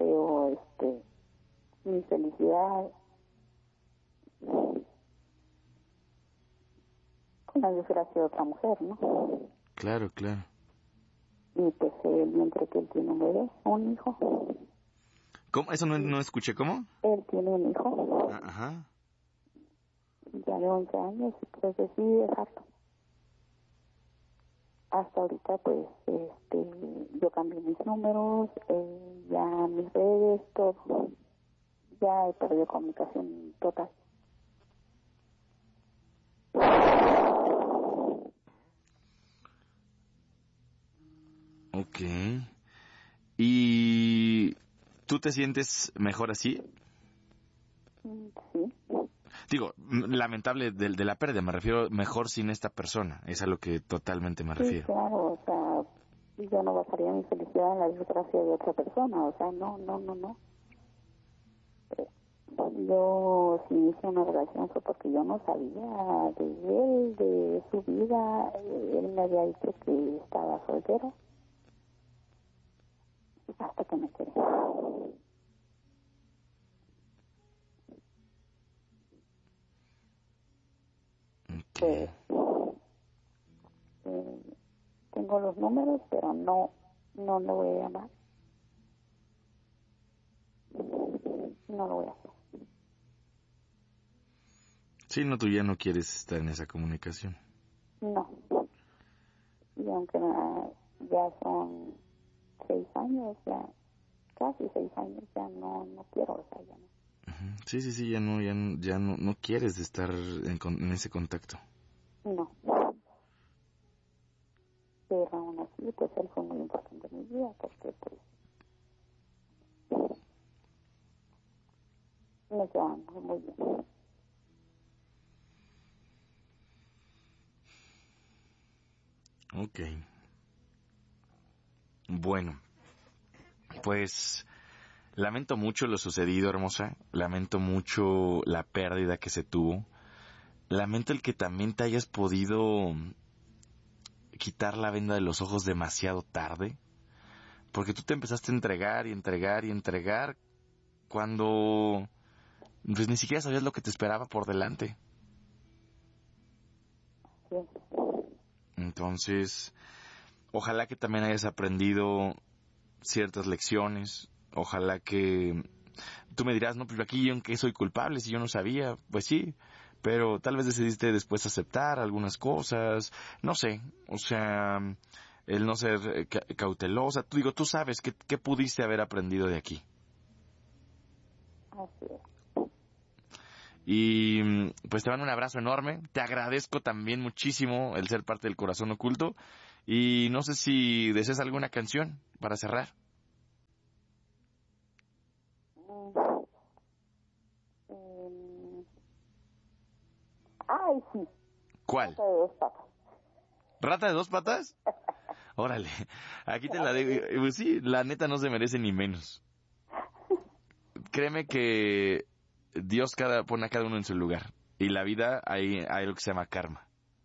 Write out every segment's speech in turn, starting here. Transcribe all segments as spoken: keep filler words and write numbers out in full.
creo, este, mi felicidad con la desgracia de otra mujer, ¿no? Claro, claro. Y pues el vientre que él tiene un bebé, un hijo. ¿Cómo? Eso no, no escuché, ¿cómo? Él tiene un hijo. Ah, ajá. Ya de once años y pues decidí dejarlo. Hasta ahorita pues este yo cambié mis números, eh, ya mis redes, todo. Ya he perdido comunicación total. Ok. ¿Y tú te sientes mejor así? Sí. Digo, lamentable de, de la pérdida, me refiero mejor sin esta persona, es a lo que totalmente me refiero. Sí, claro, o sea, yo no basaría mi felicidad en la desgracia de otra persona, o sea, no, no, no, no. Eh, Yo, si hice una relación fue porque yo no sabía de él, de su vida, eh, él me había dicho que estaba soltero, hasta que me quedé. Okay. Pues, eh, tengo los números, pero no, no le voy a llamar. No lo voy a hacer. Sí, no, tú ya no quieres estar en esa comunicación. No. Y aunque uh, ya son seis años, ya casi seis años, ya no, no quiero, o sea, ya no. Uh-huh. Sí, sí, sí, ya no, ya, no, ya no, no quieres estar en, en ese contacto. No. Pero aún así, pues él fue muy importante en mi vida, porque pues nos llevamos muy bien. Ok. Bueno, pues lamento mucho lo sucedido, hermosa. Lamento mucho la pérdida que se tuvo. Lamento el que también te hayas podido quitar la venda de los ojos demasiado tarde. Porque tú te empezaste a entregar y entregar y entregar cuando pues ni siquiera sabías lo que te esperaba por delante. Sí. Entonces, ojalá que también hayas aprendido ciertas lecciones. Ojalá que tú me dirás, no, pues aquí yo en qué soy culpable si yo no sabía. Pues sí, pero tal vez decidiste después aceptar algunas cosas, no sé, o sea, el no ser ca- cautelosa. Tú digo, tú sabes qué, qué pudiste haber aprendido de aquí. Así es. Y pues te mando un abrazo enorme. Te agradezco también muchísimo el ser parte del Corazón Oculto. Y no sé si deseas alguna canción para cerrar. Mm, eh, ay, sí. ¿Cuál? Rata de dos patas. ¿Rata de dos patas? Órale, aquí te la digo. Pues sí, la neta no se merece ni menos. Créeme que Dios cada, pone a cada uno en su lugar. Y la vida hay, hay algo que se llama karma.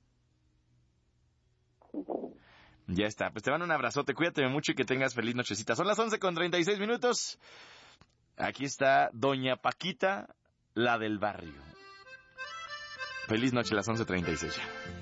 Ya está, pues te mando un abrazote, cuídate mucho y que tengas feliz nochecita. Son las once con treinta y seis minutos. Aquí está Doña Paquita, la del barrio. Feliz noche, las once treinta y seis ya.